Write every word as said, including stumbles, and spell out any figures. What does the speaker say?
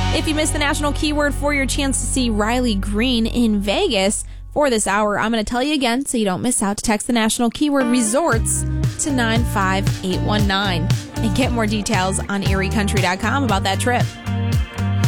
If you missed the national keyword for your chance to see Riley Green in Vegas for this hour, I'm going to tell you again so you don't miss out. To text the national keyword resorts to nine five eight one nine and get more details on erie country dot com about that trip.